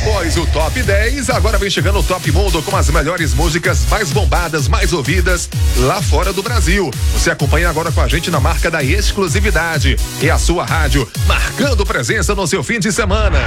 Após o Top 10, agora vem chegando o Top Mundo com as melhores músicas mais bombadas, mais ouvidas lá fora do Brasil. Você acompanha agora com a gente na marca da exclusividade. É a sua rádio marcando presença no seu fim de semana.